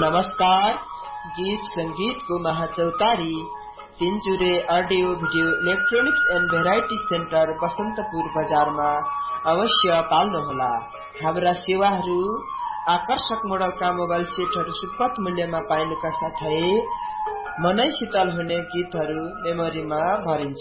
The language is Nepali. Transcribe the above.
नमस्कार। गीत संगीतको महाचौतारी तिनचुरे audio video electronics and variety centre Basantapur बजारमा अवश्य पाल्नुहोला। हाम्रा सेवाहरू आकर्षक मोडलका मोबाइल सेटहरू सुपथ मूल्यमा पाइनुका साथै मनै शीतल हुने गीतहरू मेमोरीमा भरिन्छ।